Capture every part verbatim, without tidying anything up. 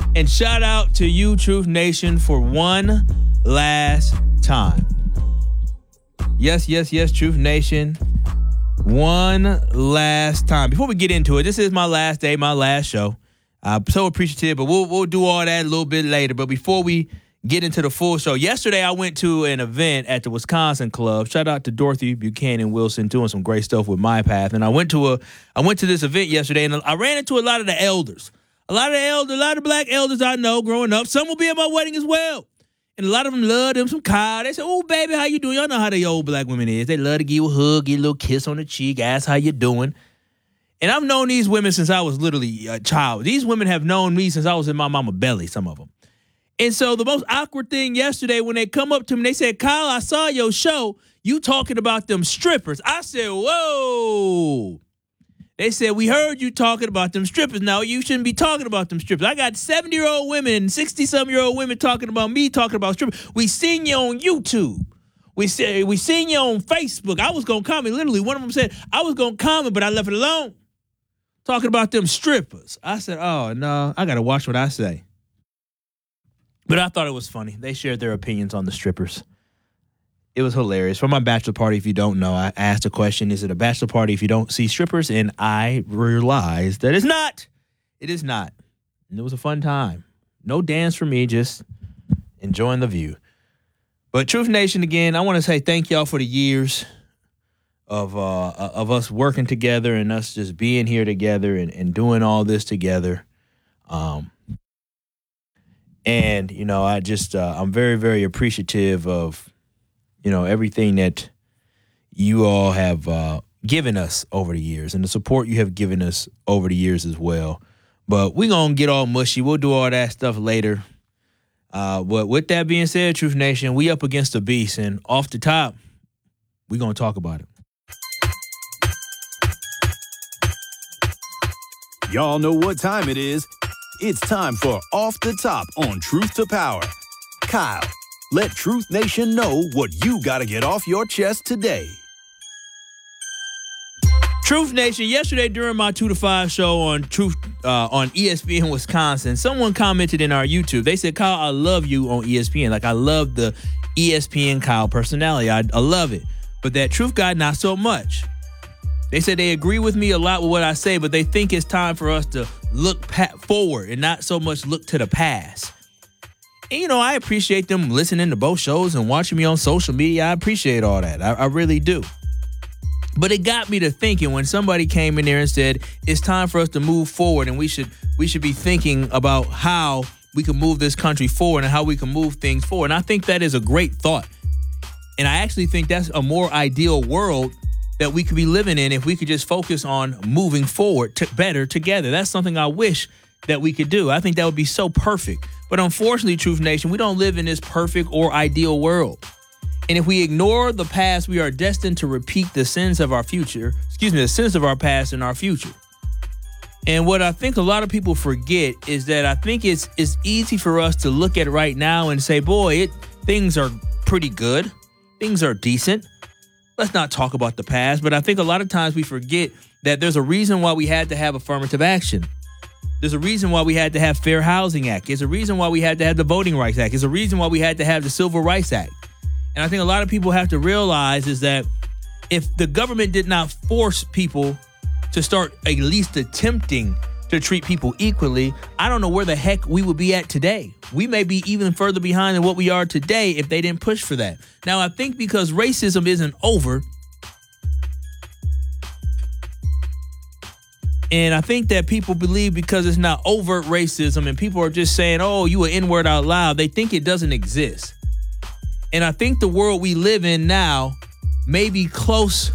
And shout out to you, Truth Nation, for one last time. Yes, yes, yes, Truth Nation. One last time. Before we get into it, this is my last day, my last show. I'm so appreciative, but we'll we'll do all that a little bit later. But before we get into the full show, yesterday I went to an event at the Wisconsin Club. Shout out to Dorothy Buchanan Wilson doing some great stuff with My Path. And I went to a I went to this event yesterday, and I ran into a lot of the elders. A lot of the elders, a lot of black elders I know growing up. Some will be at my wedding as well. And a lot of them love them some Kyle. They say, oh, baby, how you doing? Y'all know how the old black women is. They love to give you a hug, give you a little kiss on the cheek, ask how you doing. And I've known these women since I was literally a child. These women have known me since I was in my mama's belly, some of them. And so the most awkward thing yesterday when they come up to me, they said, Kyle, I saw your show. You talking about them strippers. I said, whoa. They said, we heard you talking about them strippers. Now, you shouldn't be talking about them strippers. I got seventy-year-old women and sixty-some-year-old women talking about me talking about strippers. We seen you on YouTube. We said we seen you on Facebook. I was going to comment. Literally, one of them said, I was going to comment, but I left it alone. Talking about them strippers. I said, oh, no, I got to watch what I say. But I thought it was funny. They shared their opinions on the strippers. It was hilarious. For my bachelor party, if you don't know, I asked a question, is it a bachelor party if you don't see strippers? And I realized that it's not. It is not. And it was a fun time. No dance for me, just enjoying the view. But Truth Nation, again, I want to say thank y'all for the years of uh, of us working together and us just being here together and, and doing all this together. Um, and, you know, I just, uh, I'm very, very appreciative of, you know, everything that you all have uh, given us over the years and the support you have given us over the years as well. But we're going to get all mushy. We'll do all that stuff later. Uh, but with that being said, Truth Nation, we up against the beast. And off the top, we're going to talk about it. Y'all know what time it is. It's time for Off the Top on Truth to Power. Kyle, let Truth Nation know what you got to get off your chest today. Truth Nation, yesterday during my two to five show on Truth uh, on E S P N Wisconsin, someone commented in our YouTube. They said, Kyle, I love you on E S P N. Like, I love the E S P N Kyle personality. I, I love it. But that Truth guy, not so much. They said they agree with me a lot with what I say, but they think it's time for us to look pa- forward and not so much look to the past. And, you know, I appreciate them listening to both shows and watching me on social media. I appreciate all that. I, I really do. But it got me to thinking when somebody came in there and said, it's time for us to move forward and we should we should be thinking about how we can move this country forward and how we can move things forward. And I think that is a great thought. And I actually think that's a more ideal world that we could be living in if we could just focus on moving forward to better together. That's something I wish that we could do. I think that would be so perfect. But unfortunately, Truth Nation, we don't live in this perfect or ideal world. And if we ignore the past, we are destined to repeat the sins of our future, excuse me, the sins of our past in our future. And what I think a lot of people forget is that I think it's it's easy for us to look at right now and say, boy, it, things are pretty good. Things are decent. Let's not talk about the past. But I think a lot of times we forget that there's a reason why we had to have affirmative action. There's a reason why we had to have Fair Housing Act. There's a reason why we had to have the Voting Rights Act. There's a reason why we had to have the Civil Rights Act. And I think a lot of people have to realize is that if the government did not force people to start at least attempting to treat people equally, I don't know where the heck we would be at today. We may be even further behind than what we are today if they didn't push for that. Now, I think because racism isn't over, and I think that people believe because it's not overt racism and people are just saying, oh, you an N-word out loud, they think it doesn't exist. And I think the world we live in now may be close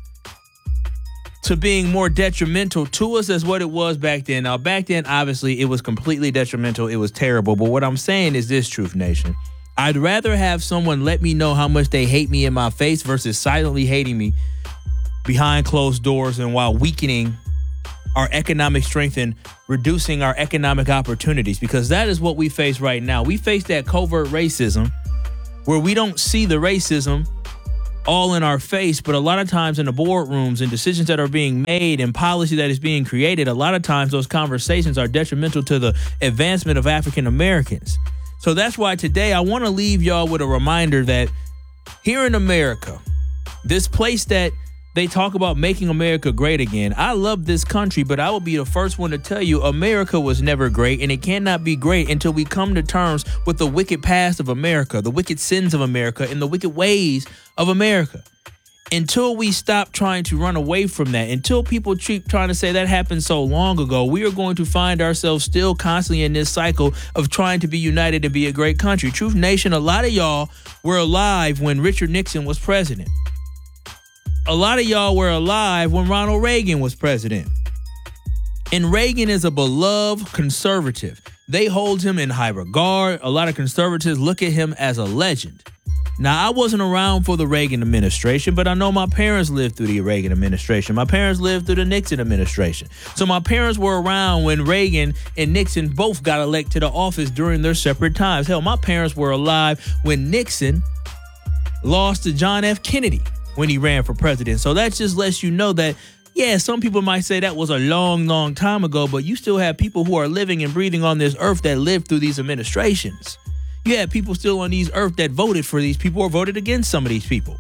to being more detrimental to us as what it was back then. Now, back then, obviously, it was completely detrimental. It was terrible. But what I'm saying is this, Truth Nation. I'd rather have someone let me know how much they hate me in my face versus silently hating me behind closed doors and while weakening our economic strength and reducing our economic opportunities, because that is what we face right now. We face that covert racism where we don't see the racism all in our face, but a lot of times in the boardrooms and decisions that are being made and policy that is being created, a lot of times those conversations are detrimental to the advancement of African Americans. So that's why today I want to leave y'all with a reminder that here in America, this place that they talk about making America great again, I love this country, but I will be the first one to tell you America was never great, and it cannot be great until we come to terms with the wicked past of America, the wicked sins of America, and the wicked ways of America. Until we stop trying to run away from that, until people keep trying to say that happened so long ago, we are going to find ourselves still constantly in this cycle of trying to be united and be a great country. Truth Nation, a lot of y'all were alive when Richard Nixon was president. A lot of y'all were alive when Ronald Reagan was president. And Reagan is a beloved conservative. They hold him in high regard. A lot of conservatives look at him as a legend. Now, I wasn't around for the Reagan administration, but I know my parents lived through the Reagan administration. My parents lived through the Nixon administration. So my parents were around when Reagan and Nixon both got elected to office during their separate times. Hell, my parents were alive when Nixon lost to John F. Kennedy when he ran for president. So that just lets you know that, yeah, some people might say that was a long, long time ago, but you still have people who are living and breathing on this earth that lived through these administrations. You have people still on these earth that voted for these people or voted against some of these people.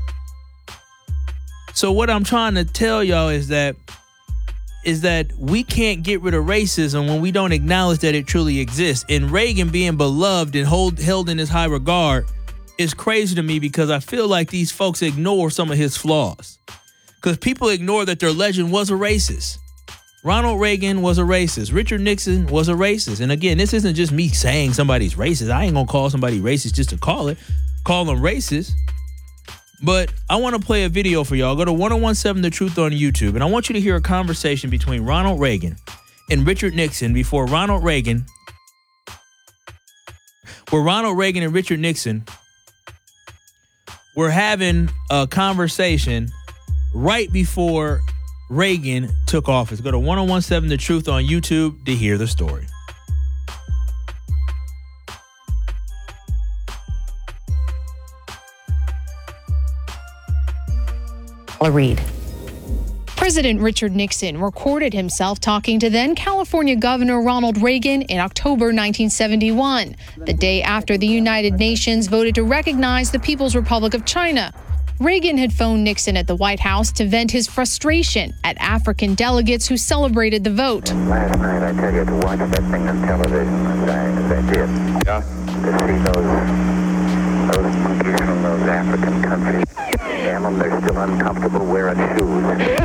So what I'm trying to tell y'all is that is that we can't get rid of racism when we don't acknowledge that it truly exists. And Reagan being beloved and hold, held in his high regard is crazy to me because I feel like these folks ignore some of his flaws. Because people ignore that their legend was a racist. Ronald Reagan was a racist. Richard Nixon was a racist. And again, this isn't just me saying somebody's racist. I ain't gonna call somebody racist just to call it. Call them racist. But I want to play a video for y'all. Go to ten seventeen The Truth on YouTube. And I want you to hear a conversation between Ronald Reagan and Richard Nixon before Ronald Reagan, where Ronald Reagan and Richard Nixon were having a conversation right before Reagan took office. Go to ten seventeen The Truth on YouTube to hear the story. Read. President Richard Nixon recorded himself talking to then California Governor Ronald Reagan in October nineteen seventy-one, the day after the United Nations voted to recognize the People's Republic of China. Reagan had phoned Nixon at the White House to vent his frustration at African delegates who celebrated the vote. Last night, I tell you, to watch that thing on television, as I, as I did, yeah. to see those, those monkeys from those African countries, damn them, they're still uncomfortable wearing shoes.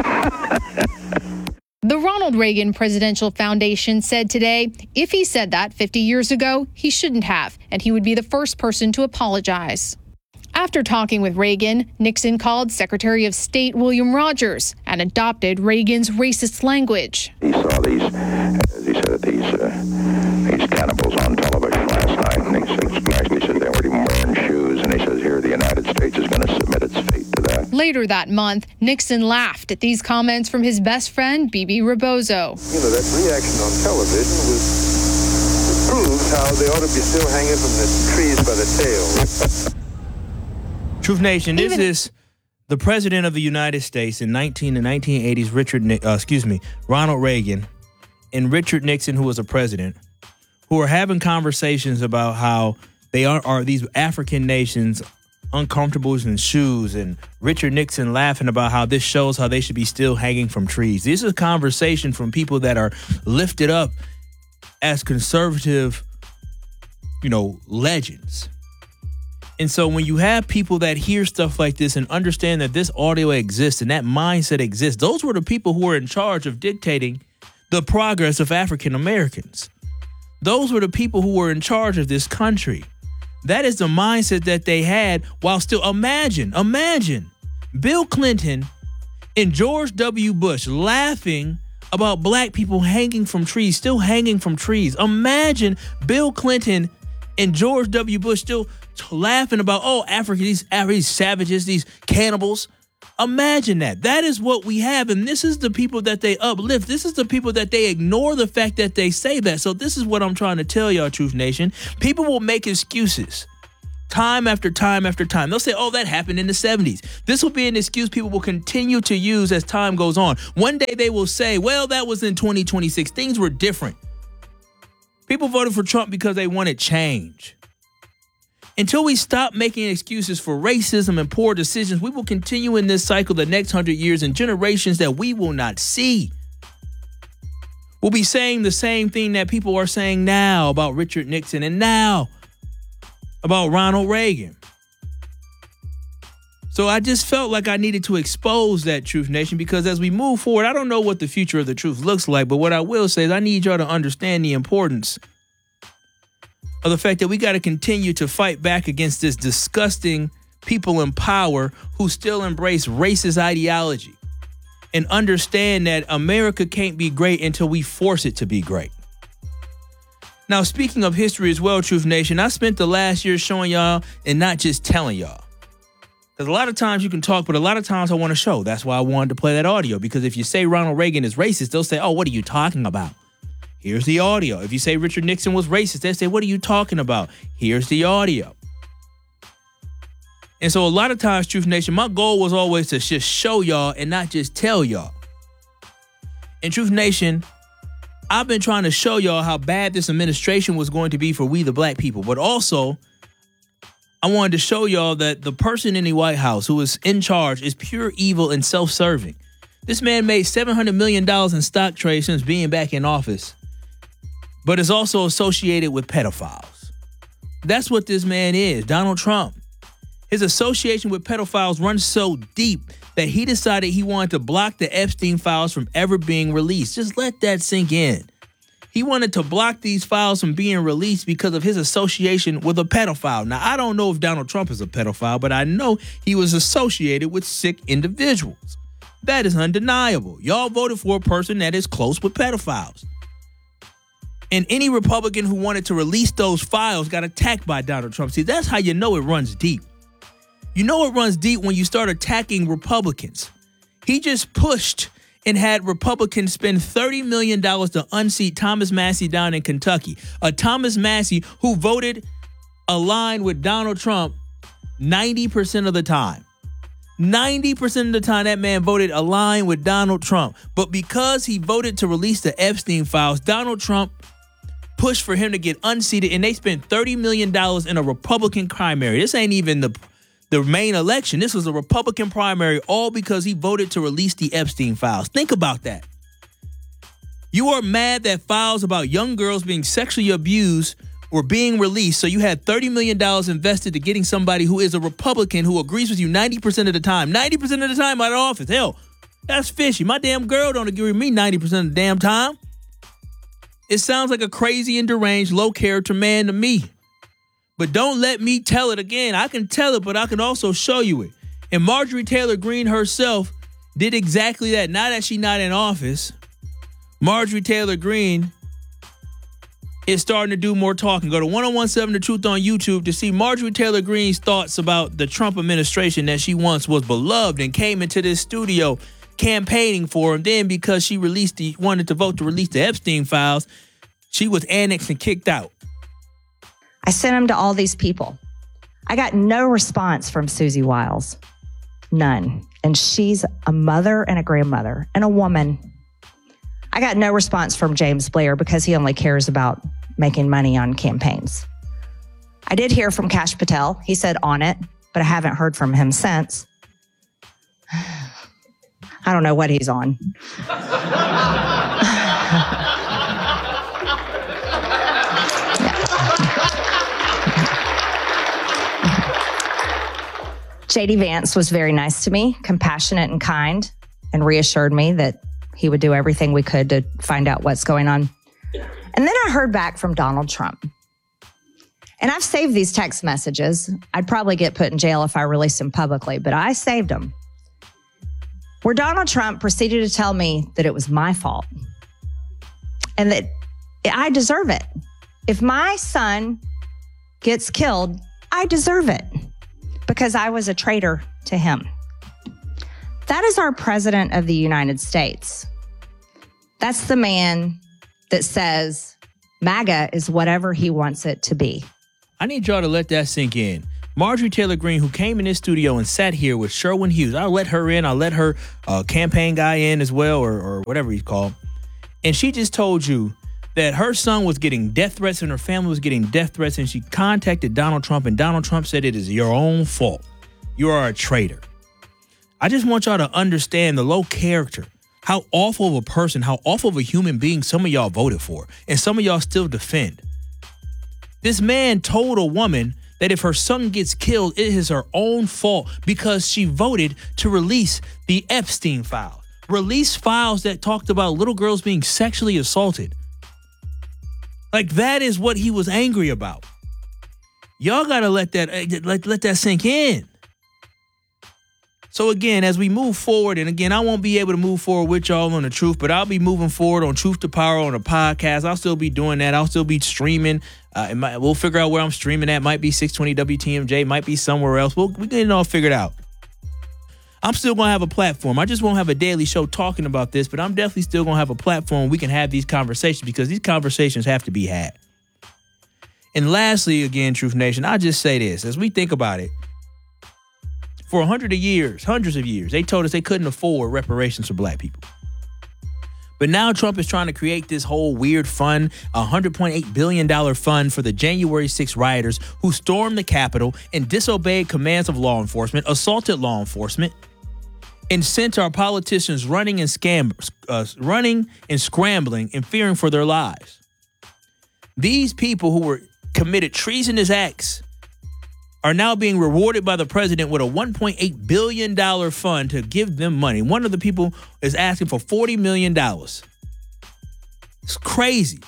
The Ronald Reagan Presidential Foundation said today, if he said that fifty years ago, he shouldn't have, and he would be the first person to apologize. After talking with Reagan, Nixon called Secretary of State William Rogers and adopted Reagan's racist language. He saw these, as he said, these uh, these cannibals on television last night, and he said, actually said they weren't even wearing shoes, and he says, here, the United States is going to submit its fate to that. Later that month, Nixon laughed at these comments from his best friend, Bebe Rebozo. You know, that reaction on television was, proves how they ought to be still hanging from the trees by the tail. Truth Nation, this Even- is the president of the United States in nineteen and nineteen eighties, Richard, uh, excuse me, Ronald Reagan, and Richard Nixon, who was a president, who are having conversations about how they are, are these African nations uncomfortable in shoes, and Richard Nixon laughing about how this shows how they should be still hanging from trees. This is a conversation from people that are lifted up as conservative, you know, legends. And so when you have people that hear stuff like this and understand that this audio exists and that mindset exists, those were the people who were in charge of dictating the progress of African Americans. Those were the people who were in charge of this country. That is the mindset that they had while still, imagine, imagine Bill Clinton and George W. Bush laughing about black people hanging from trees, still hanging from trees. Imagine Bill Clinton and George W. Bush still laughing about, oh, Africa, these, these savages, these cannibals. Imagine that. That is what we have. And this is the people that they uplift. This is the people that they ignore the fact that they say that. So this is what I'm trying to tell y'all, Truth Nation. People will make excuses Time after time after time. They'll say, oh, that happened in the seventies. This will be an excuse people will continue to use as time goes on. One day they will say, well, that was in twenty twenty-six. Things were different. People voted for Trump because they wanted change. Until we stop making excuses for racism and poor decisions, we will continue in this cycle the next hundred years and generations that we will not see. We'll be saying the same thing that people are saying now about Richard Nixon and now about Ronald Reagan. So I just felt like I needed to expose that, Truth Nation, because as we move forward, I don't know what the future of the truth looks like, but what I will say is I need y'all to understand the importance of the fact that we got to continue to fight back against this disgusting people in power who still embrace racist ideology and understand that America can't be great until we force it to be great. Now, speaking of history as well, Truth Nation, I spent the last year showing y'all and not just telling y'all. Because a lot of times you can talk, but a lot of times I want to show. That's why I wanted to play that audio. Because if you say Ronald Reagan is racist, they'll say, oh, what are you talking about? Here's the audio. If you say Richard Nixon was racist, they'll say, what are you talking about? Here's the audio. And so a lot of times, Truth Nation, my goal was always to just show y'all and not just tell y'all. And Truth Nation, I've been trying to show y'all how bad this administration was going to be for we the black people. But also, I wanted to show y'all that the person in the White House who is in charge is pure evil and self-serving. This man made seven hundred million dollars in stock trade since being back in office, but is also associated with pedophiles. That's what this man is, Donald Trump. His association with pedophiles runs so deep that he decided he wanted to block the Epstein files from ever being released. Just let that sink in. He wanted to block these files from being released because of his association with a pedophile. Now, I don't know if Donald Trump is a pedophile, but I know he was associated with sick individuals. That is undeniable. Y'all voted for a person that is close with pedophiles. And any Republican who wanted to release those files got attacked by Donald Trump. See, that's how you know it runs deep. You know it runs deep when you start attacking Republicans. He just pushed and had Republicans spend thirty million dollars to unseat Thomas Massie down in Kentucky. A Thomas Massie who voted aligned with Donald Trump ninety percent of the time. ninety percent of the time that man voted aligned with Donald Trump. But because he voted to release the Epstein files, Donald Trump pushed for him to get unseated, and they spent thirty million dollars in a Republican primary. This ain't even the The main election. This was a Republican primary, all because he voted to release the Epstein files. Think about that. You are mad that files about young girls being sexually abused were being released, so you had thirty million dollars invested to getting somebody who is a Republican who agrees with you ninety percent of the time. ninety percent of the time out of office. Hell, that's fishy. My damn girl don't agree with me ninety percent of the damn time. It sounds like a crazy and deranged, low-character man to me. But don't let me tell it again. I can tell it, but I can also show you it. And Marjorie Taylor Greene herself did exactly that. Now that she's not in office, Marjorie Taylor Greene is starting to do more talking. Go to ten seventeen The Truth on YouTube to see Marjorie Taylor Greene's thoughts about the Trump administration that she once was beloved and came into this studio campaigning for. And then because she released the wanted to vote to release the Epstein files, she was annexed and kicked out. I sent them to all these people. I got no response from Susie Wiles. None. And she's a mother and a grandmother and a woman. I got no response from James Blair because he only cares about making money on campaigns. I did hear from Kash Patel. He said on it, but I haven't heard from him since. I don't know what he's on. J D Vance was very nice to me, compassionate and kind, and reassured me that he would do everything we could to find out what's going on. And then I heard back from Donald Trump. And I've saved these text messages. I'd probably get put in jail if I released them publicly, but I saved them. Where Donald Trump proceeded to tell me that it was my fault and that I deserve it. If my son gets killed, I deserve it because I was a traitor to him. That is our president of the United States. That's the man that says MAGA is whatever he wants it to be. I need y'all to let that sink in. Marjorie Taylor Greene, who came in this studio and sat here with Sherwin Hughes. I'll let her in. I'll let her uh, campaign guy in as well, or, or whatever he's called. And she just told you that her son was getting death threats and her family was getting death threats, and she contacted Donald Trump, and Donald Trump said it is your own fault. You are a traitor. I just want y'all to understand the low character, how awful of a person, how awful of a human being some of y'all voted for, and some of y'all still defend. This man told a woman that if her son gets killed, it is her own fault because she voted to release the Epstein files. Release files that talked about little girls being sexually assaulted. Like, that is what he was angry about. Y'all got to let that let, let that sink in. So again, as we move forward, and again, I won't be able to move forward with y'all on The Truth, but I'll be moving forward on Truth to Power on a podcast. I'll still be doing that. I'll still be streaming. Uh, it might, we'll figure out where I'm streaming at. Might be six twenty W T M J. Might be somewhere else. We'll, we get it all figured out. I'm still going to have a platform. I just won't have a daily show talking about this, but I'm definitely still going to have a platform we can have these conversations because these conversations have to be had. And lastly, again, Truth Nation, I'll just say this. As we think about it, for hundreds of years, hundreds of years, they told us they couldn't afford reparations for black people. But now Trump is trying to create this whole weird fund, a one hundred point eight billion dollars fund for the January sixth rioters who stormed the Capitol and disobeyed commands of law enforcement, assaulted law enforcement, and sent our politicians running and scam, uh, running and scrambling and fearing for their lives. These people who were committed treasonous acts are now being rewarded by the president with a one point eight billion dollars fund to give them money. One of the people is asking for forty million dollars. It's crazy.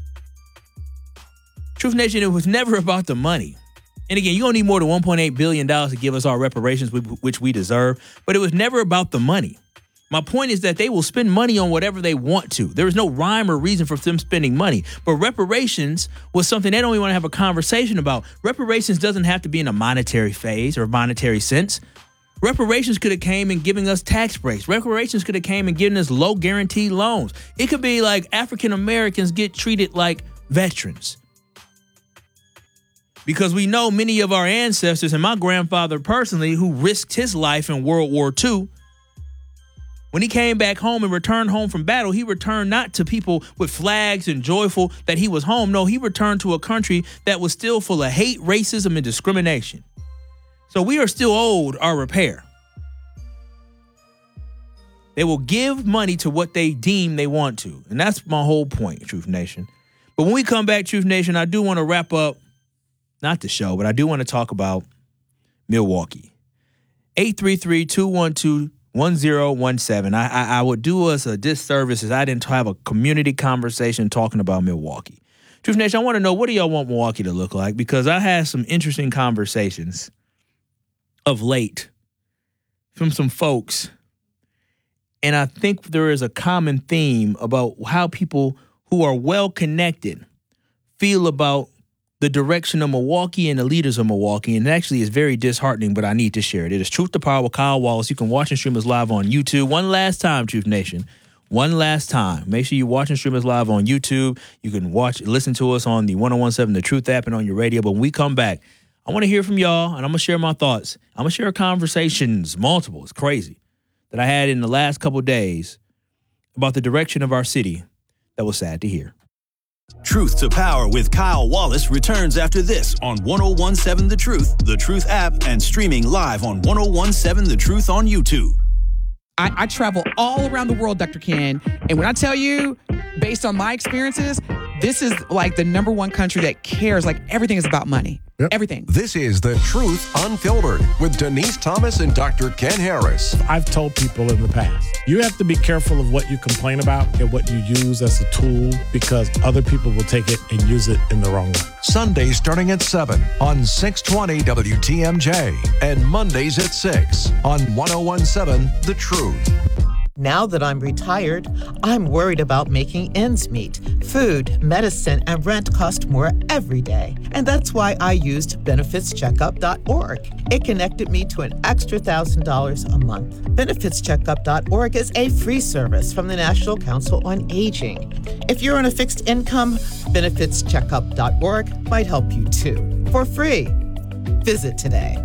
Truth Nation, it was never about the money. And again, you don't need more than one point eight billion dollars to give us our reparations, which we deserve. But it was never about the money. My point is that they will spend money on whatever they want to. There is no rhyme or reason for them spending money. But reparations was something they don't even want to have a conversation about. Reparations doesn't have to be in a monetary phase or monetary sense. Reparations could have came in giving us tax breaks. Reparations could have came in giving us low guaranteed loans. It could be like African Americans get treated like veterans. Because we know many of our ancestors, and my grandfather personally, who risked his life in World War Two, when he came back home and returned home from battle, he returned not to people with flags and joyful that he was home. No, he returned to a country that was still full of hate, racism, and discrimination. So we are still owed our repair. They will give money to what they deem they want to. And that's my whole point, Truth Nation. But when we come back, Truth Nation, I do want to wrap up, not the show, but I do want to talk about Milwaukee. eight three three, two one two, one zero one seven. I, I I would do us a disservice if I didn't have a community conversation talking about Milwaukee. Truth Nation, I want to know, what do y'all want Milwaukee to look like? Because I had some interesting conversations of late from some folks, and I think there is a common theme about how people who are well connected feel about the direction of Milwaukee and the leaders of Milwaukee, and it actually is very disheartening, but I need to share it. It is Truth to Power with Kyle Wallace. You can watch and stream us live on YouTube. One last time, Truth Nation. One last time. Make sure you watch and stream us live on YouTube. You can watch, listen to us on the one oh one seven The Truth app and on your radio. But when we come back, I want to hear from y'all, and I'm going to share my thoughts. I'm going to share conversations, multiple, it's crazy, that I had in the last couple of days about the direction of our city that was sad to hear. Truth to Power with Kyle Wallace returns after this on one oh one seven The Truth, The Truth app, and streaming live on one oh one seven The Truth on YouTube. I, I travel all around the world, Doctor Ken, and when I tell you, based on my experiences, this is like the number one country that cares. Like, everything is about money. Yep. Everything. This is The Truth Unfiltered with Denise Thomas and Doctor Ken Harris. I've told people in the past, you have to be careful of what you complain about and what you use as a tool, because other people will take it and use it in the wrong way. Sundays starting at seven on six twenty W T M J and Mondays at six on one oh one seven The Truth. Now that I'm retired, I'm worried about making ends meet. Food, medicine, and rent cost more every day. And that's why I used benefits checkup dot org. It connected me to an extra one thousand dollars a month. benefits checkup dot org is a free service from the National Council on Aging. If you're on a fixed income, benefits checkup dot org might help you too. For free. Visit today.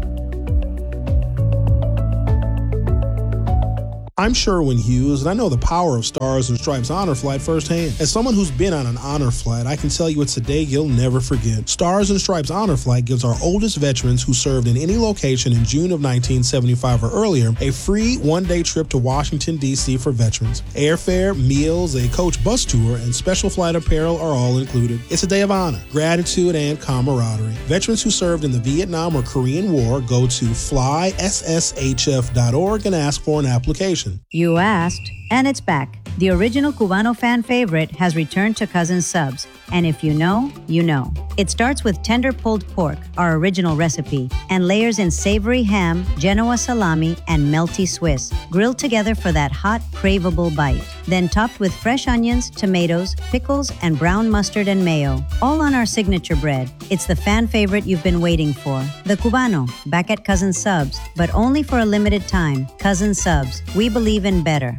I'm Sherwin Hughes, and I know the power of Stars and Stripes Honor Flight firsthand. As someone who's been on an honor flight, I can tell you it's a day you'll never forget. Stars and Stripes Honor Flight gives our oldest veterans who served in any location in June of nineteen seventy-five or earlier a free one-day trip to Washington, D C for veterans. Airfare, meals, a coach bus tour, and special flight apparel are all included. It's a day of honor, gratitude, and camaraderie. Veterans who served in the Vietnam or Korean War go to fly s s h f dot org and ask for an application. You asked, and it's back. The original Cubano fan favorite has returned to Cousins Subs, and if you know, you know. It starts with tender pulled pork, our original recipe, and layers in savory ham, Genoa salami, and melty Swiss, grilled together for that hot, craveable bite. Then topped with fresh onions, tomatoes, pickles, and brown mustard and mayo, all on our signature bread. It's the fan favorite you've been waiting for. The Cubano, back at Cousins Subs, but only for a limited time. Cousins Subs, we believe in better.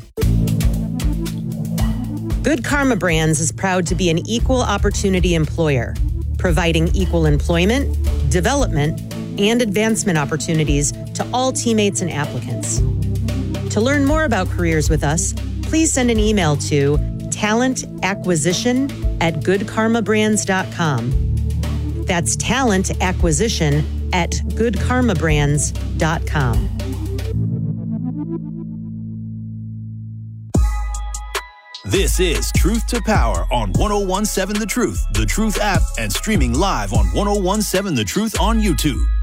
Good Karma Brands is proud to be an equal opportunity employer, providing equal employment, development, and advancement opportunities to all teammates and applicants. To learn more about careers with us, please send an email to talentacquisition at good karma brands dot com. That's talentacquisition at good karma brands dot com. This is Truth to Power on one oh one seven The Truth, The Truth app, and streaming live on one oh one seven The Truth on YouTube.